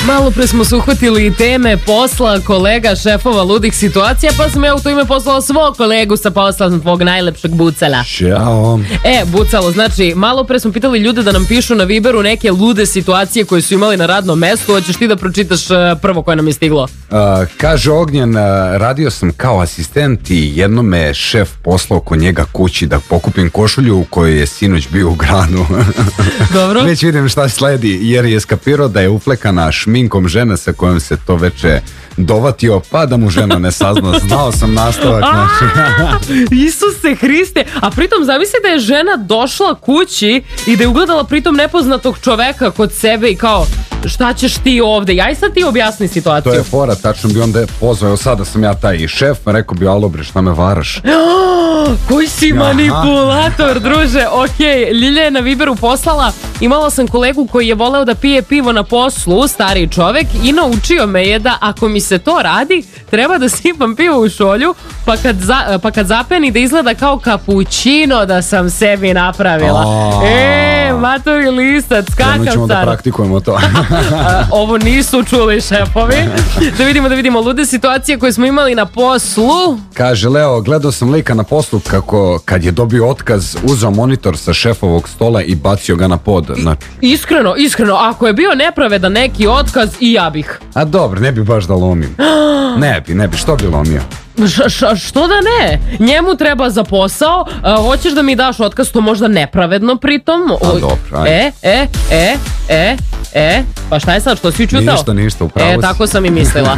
Malo pre smo se uhvatili teme posla, kolega, šefova, ludih situacija, pa sam ja u to ime poslala svog kolegu sa posla, tvog najlepšeg Bucala. Ćao. Bucalo, znači, malo pre smo pitali ljude da nam pišu na Viberu neke lude situacije koje su imali na radnom mestu. Hoćeš ti da pročitaš prvo koje nam je stiglo? Kaže Ognjen, radio sam kao asistent i jednom me je šef poslao kod njega kući da pokupim košulju u kojoj je sinoć bio u gradu. Dobro. Već vidim šta sledi, jer je skapirao da je uflekana šminkom žene sa kojom se to veče dovatio, pa da mu žena ne sazna. Znao sam nastavak. Isuse Hriste, a pritom zamisli da je žena došla kući i da je ugledala pritom nepoznatog čoveka kod sebe i kao, šta ćeš ti ovde? Aj sad ti objasni situaciju. To je fora, tačno bi onda pozvao, evo sada sam ja taj šef, rekao bi, alo bre, šta me varaš? Koji si manipulator, druže. Ok, Ljilja je na Viberu poslala, imala sam kolegu koji je voleo da pije pivo na poslu, stariji čovek, i naučio me je da ako mi se to radi, treba da sipam pivo u šolju, pa kad zapeni da izgleda kao kapućino da sam sebi napravila. Matori listac, kakav ćemo da praktikujemo to. Ovo nisu čuli šefovi. Da vidimo lude situacije koje smo imali na poslu. Kaže Leo, gledao sam lika na poslu kako kad je dobio otkaz uzeo monitor sa šefovog stola i bacio ga na pod. Iskreno, ako je bio nepravedan neki otkaz, i ja bih. A dobro, ne bi baš da lomim. Ne bi, što bi lomio? Što da ne? Njemu treba za posao, hoćeš da mi daš otkaz, to možda nepravedno pritom. A dobro, ajde. Pa šta je sad, što si čutao? Ništa, upravo si. Tako sam i mislila.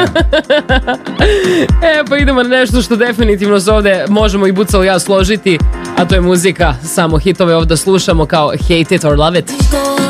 Pa idemo na nešto što definitivno se ovde možemo i Bucalo i ja složiti, a to je muzika. Samo hitove ovde slušamo kao Hate It or Love It.